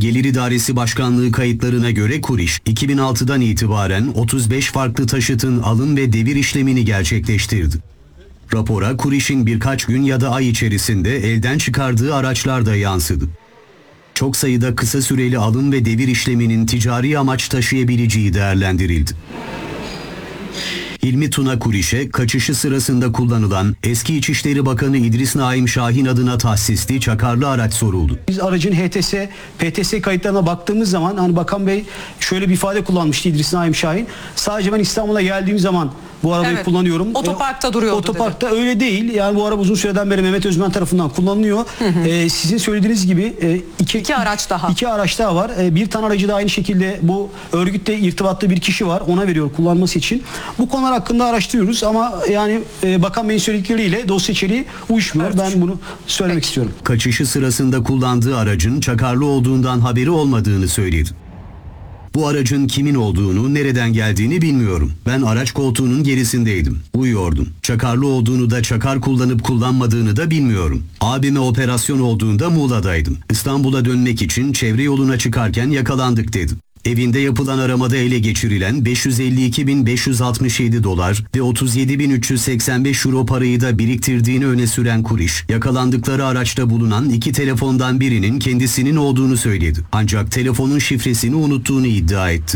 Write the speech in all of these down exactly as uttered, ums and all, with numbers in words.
Gelir İdaresi Başkanlığı kayıtlarına göre Kuriş, iki bin altıdan itibaren otuz beş farklı taşıtın alım ve devir işlemini gerçekleştirdi. Rapora Kuriş'in birkaç gün ya da ay içerisinde elden çıkardığı araçlar da yansıdı. Çok sayıda kısa süreli alım ve devir işleminin ticari amaç taşıyabileceği değerlendirildi. Hilmi Tuna Kuriş'e kaçışı sırasında kullanılan eski İçişleri Bakanı İdris Naim Şahin adına tahsisli çakarlı araç soruldu. Biz aracın H T S, P T S kayıtlarına baktığımız zaman hani Bakan Bey şöyle bir ifade kullanmıştı İdris Naim Şahin. Sadece ben İstanbul'a geldiğim zaman bu arabayı evet, kullanıyorum. Otoparkta duruyordu. Otoparkta dedi. öyle değil. Yani bu araba uzun süreden beri Mehmet Özmen tarafından kullanılıyor. Hı hı. Ee, sizin söylediğiniz gibi e, iki, iki araç daha. İki araç daha var. E, bir tane aracı da aynı şekilde bu örgütle irtibatlı bir kişi var. Ona veriyor kullanması için. Bu konular hakkında araştırıyoruz ama yani e, Bakan Bey'in söyledikleriyle dosya içeriği uyuşmuyor. Evet. Ben bunu söylemek Peki. istiyorum. Kaçışı sırasında kullandığı aracın çakarlı olduğundan haberi olmadığını söyledi. Bu aracın kimin olduğunu, nereden geldiğini bilmiyorum. Ben araç koltuğunun gerisindeydim. Uyuyordum. Çakarlı olduğunu da çakar kullanıp kullanmadığını da bilmiyorum. Abime operasyon olduğunda Muğla'daydım. İstanbul'a dönmek için çevre yoluna çıkarken yakalandık dedi. Evinde yapılan aramada ele geçirilen beş yüz elli iki bin beş yüz altmış yedi dolar ve otuz yedi bin üç yüz seksen beş euro parayı da biriktirdiğini öne süren Kuriş, yakalandıkları araçta bulunan iki telefondan birinin kendisinin olduğunu söyledi. Ancak telefonun şifresini unuttuğunu iddia etti.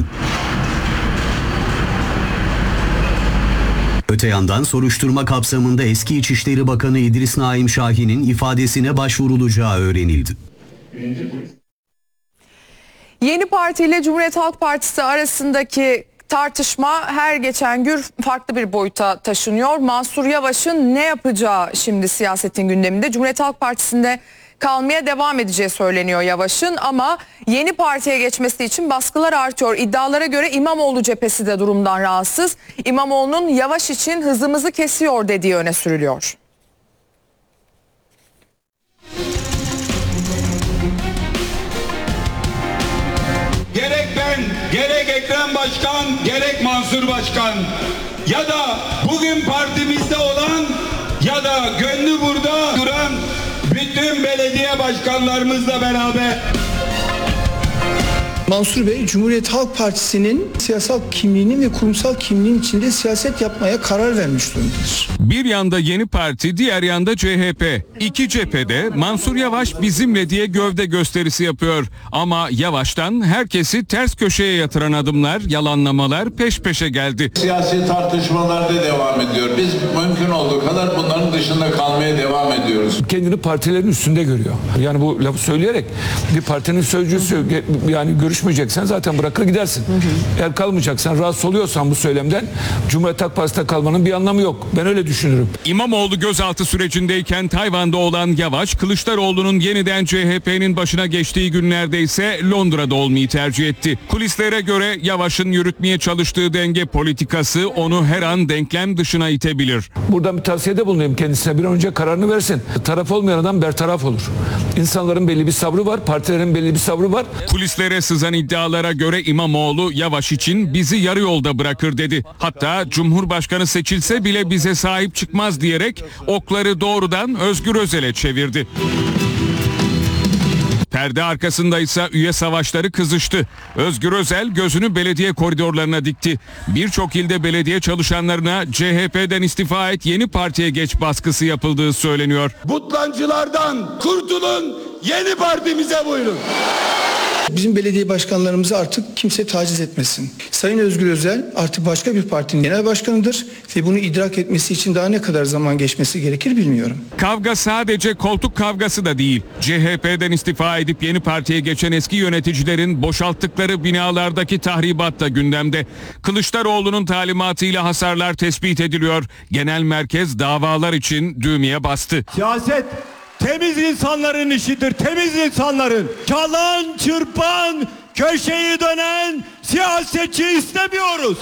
Öte yandan soruşturma kapsamında eski İçişleri Bakanı İdris Naim Şahin'in ifadesine başvurulacağı öğrenildi. Yeni Parti ile Cumhuriyet Halk Partisi arasındaki tartışma her geçen gün farklı bir boyuta taşınıyor. Mansur Yavaş'ın ne yapacağı şimdi siyasetin gündeminde. Cumhuriyet Halk Partisi'nde kalmaya devam edeceği söyleniyor Yavaş'ın ama yeni partiye geçmesi için baskılar artıyor. İddialara göre İmamoğlu cephesi de durumdan rahatsız. İmamoğlu'nun Yavaş için hızımızı kesiyor dediği öne sürülüyor. Gerek ben, gerek Ekrem Başkan, gerek Mansur Başkan ya da bugün partimizde olan ya da gönlü burada duran bütün belediye başkanlarımızla beraber Mansur Bey, Cumhuriyet Halk Partisi'nin siyasal kimliğinin ve kurumsal kimliğin içinde siyaset yapmaya karar vermiş durumdadır. Bir yanda Yeni Parti, diğer yanda C H P. İki cephede Mansur Yavaş bizimle diye gövde gösterisi yapıyor. Ama Yavaş'tan herkesi ters köşeye yatıran adımlar, yalanlamalar peş peşe geldi. Siyasi tartışmalar da devam ediyor. Biz mümkün olduğu kadar bunların dışında kalmaya devam ediyoruz. Kendini partilerin üstünde görüyor. Yani bu lafı söyleyerek bir partinin sözcüsü, yani görüş Görüşmeyeceksen zaten bırakır gidersin. Hı hı. Eğer kalmayacaksan, rahatsız oluyorsan bu söylemden Cumhuriyet Halk Partisi'nde kalmanın bir anlamı yok. Ben öyle düşünürüm. İmamoğlu gözaltı sürecindeyken Tayvan'da olan Yavaş, Kılıçdaroğlu'nun yeniden C H P'nin başına geçtiği günlerde ise Londra'da olmayı tercih etti. Kulislere göre Yavaş'ın yürütmeye çalıştığı denge politikası onu her an denklem dışına itebilir. Buradan bir tavsiyede bulunayım kendisine, bir an önce kararını versin. Taraf olmayan adam bertaraf olur. İnsanların belli bir sabrı var, partilerin belli bir sabrı var. Kulislere sızan iddialara göre İmamoğlu Yavaş için bizi yarı yolda bırakır dedi. Hatta Cumhurbaşkanı seçilse bile bize sahip çıkmaz diyerek okları doğrudan Özgür Özel'e çevirdi. Perde arkasında ise üye savaşları kızıştı. Özgür Özel gözünü belediye koridorlarına dikti. Birçok ilde belediye çalışanlarına C H P'den istifa et, yeni partiye geç baskısı yapıldığı söyleniyor. Butlancılardan kurtulun, yeni partimize buyurun. Bizim belediye başkanlarımızı artık kimse taciz etmesin. Sayın Özgür Özel artık başka bir partinin genel başkanıdır ve bunu idrak etmesi için daha ne kadar zaman geçmesi gerekir bilmiyorum. Kavga sadece koltuk kavgası da değil. C H P'den istifa edip yeni partiye geçen eski yöneticilerin boşalttıkları binalardaki tahribat da gündemde. Kılıçdaroğlu'nun talimatıyla hasarlar tespit ediliyor. Genel merkez davalar için düğmeye bastı. Siyaset temiz insanların işidir, temiz insanların. Çalan, çırpan, köşeyi dönen siyasetçi istemiyoruz.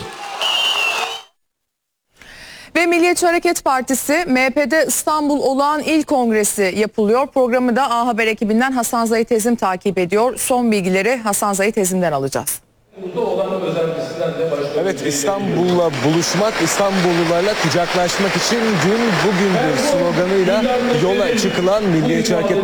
Ve Milliyetçi Hareket Partisi M H P'de İstanbul Olağan İl Kongresi yapılıyor. Programı da A Haber ekibinden Hasan Zahit Ezim takip ediyor. Son bilgileri Hasan Zahit Ezim'den alacağız. Evet, İstanbul'la buluşmak, İstanbullularla kucaklaşmak için gün bugündür sloganıyla yola çıkılan Milliyetçi Hareket